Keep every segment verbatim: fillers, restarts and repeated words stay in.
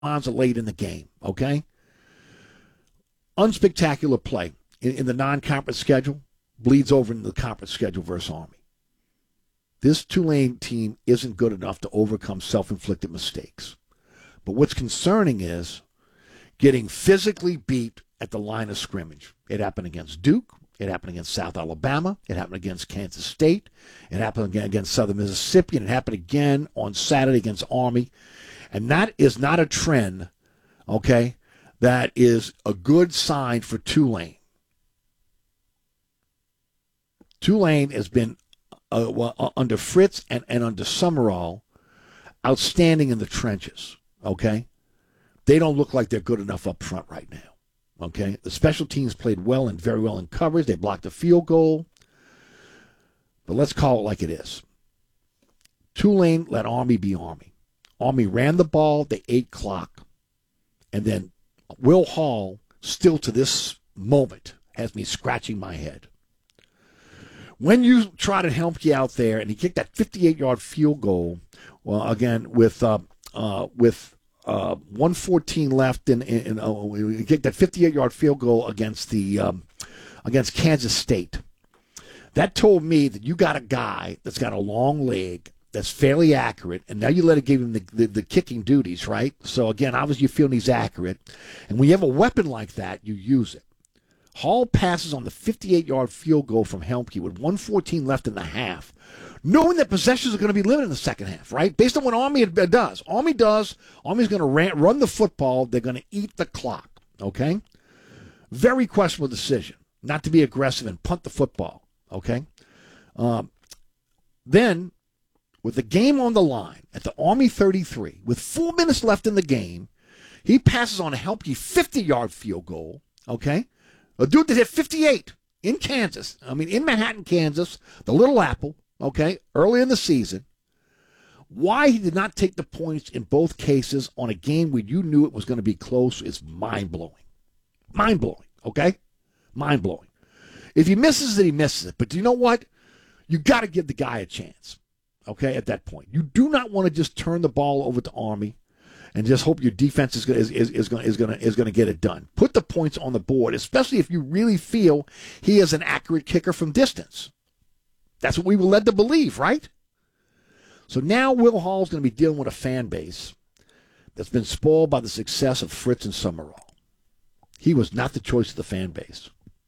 Bonds late in the game, okay? Unspectacular play in, in the non-conference schedule bleeds over into the conference schedule versus Army. This Tulane team isn't good enough to overcome self-inflicted mistakes. But what's concerning is getting physically beat at the line of scrimmage. It happened against Duke. It happened against South Alabama. It happened against Kansas State. It happened again against Southern Mississippi. And it happened again on Saturday against Army. And that is not a trend, okay, that is a good sign for Tulane. Tulane has been, uh, well, under Fritz and, and under Summerall, outstanding in the trenches, okay? They don't look like they're good enough up front right now. Okay, the special teams played well and very well in coverage. They blocked a field goal. But let's call it like it is. Tulane let Army be Army. Army ran the ball, they ate clock. And then Will Hall, still to this moment, has me scratching my head. When you trotted Helmke out there and he kicked that fifty-eight-yard field goal, well, again, with uh, uh, with Uh, one fourteen left, and in, in, oh, we kicked that fifty-eight-yard field goal against the um, against Kansas State. That told me that you got a guy that's got a long leg, that's fairly accurate, and now you let it give him the, the, the kicking duties, right? So again, obviously you're feeling he's accurate, and when you have a weapon like that, you use it. Hall passes on the fifty-eight-yard field goal from Helmke with one fourteen left in the half, knowing that possessions are going to be limited in the second half, right? Based on what Army does. Army does. Army's going to ran, run the football. They're going to eat the clock, okay? Very questionable decision not to be aggressive and punt the football, okay? Um, then, with the game on the line at the Army thirty-three, with four minutes left in the game, he passes on a Helmke fifty-yard field goal, okay? A dude that hit fifty-eight in Kansas. I mean, in Manhattan, Kansas, the Little Apple, okay, early in the season. Why he did not take the points in both cases on a game where you knew it was going to be close is mind-blowing. Mind-blowing, okay? Mind-blowing. If he misses it, he misses it. But do you know what? You got to give the guy a chance, okay, at that point. You do not want to just turn the ball over to Army and just hope your defense is, is, is, is going is going is going to get it done. Put the points on the board, especially if you really feel he is an accurate kicker from distance. That's what we were led to believe, right? So now Will Hall's going to be dealing with a fan base that's been spoiled by the success of Fritz and Summerall. He was not the choice of the fan base.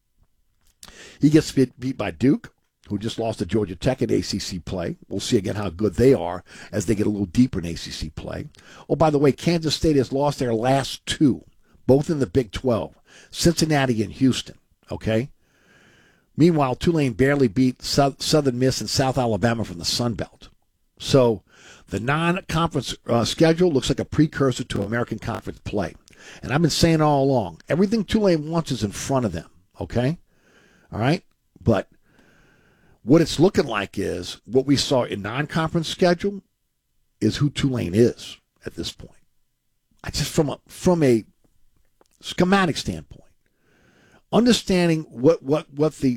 He gets beat by Duke, who just lost to Georgia Tech at A C C play. We'll see again how good they are as they get a little deeper in A C C play. Oh, by the way, Kansas State has lost their last two, both in the Big twelve, Cincinnati and Houston, okay? Meanwhile, Tulane barely beat Southern Miss and South Alabama from the Sun Belt. So the non-conference uh, schedule looks like a precursor to American Conference play. And I've been saying all along, everything Tulane wants is in front of them, okay? All right? But what it's looking like is what we saw in non-conference schedule is who Tulane is at this point. I just from a from a schematic standpoint, understanding what what what the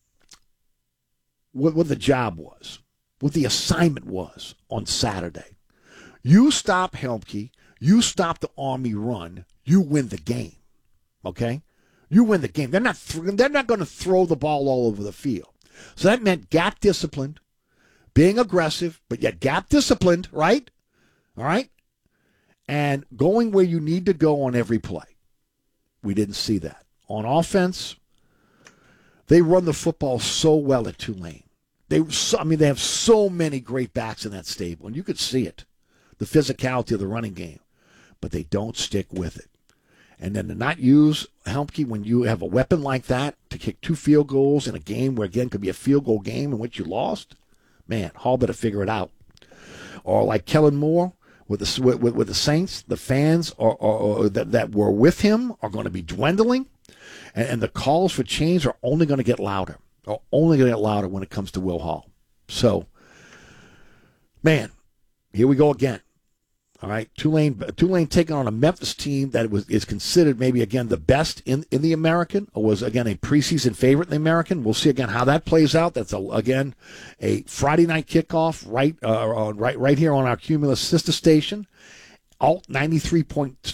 what what the job was, what the assignment was on Saturday. You stop Helmke, you stop the Army run, you win the game. Okay, you win the game. They're not th- they're not going to throw the ball all over the field. So that meant gap disciplined, being aggressive, but yet gap disciplined, right? All right? And going where you need to go on every play. We didn't see that. On offense, they run the football so well at Tulane. They, so, I mean, they have so many great backs in that stable, and you could see it, the physicality of the running game. But they don't stick with it. And then to not use Helmke when you have a weapon like that to kick two field goals in a game where, again, could be a field goal game in which you lost, man, Hall better figure it out. Or like Kellen Moore with the with, with the Saints, the fans are, are, are, that, that were with him are going to be dwindling, and, and the calls for change are only going to get louder, are only going to get louder when it comes to Will Hall. So, man, here we go again. All right, Tulane Tulane taking on a Memphis team that was is considered maybe, again, the best in, in the American, or was, again, a preseason favorite in the American. We'll see, again, how that plays out. That's, a, again, a Friday night kickoff right uh, on, right right here on our Cumulus sister station. Alt ninety-three point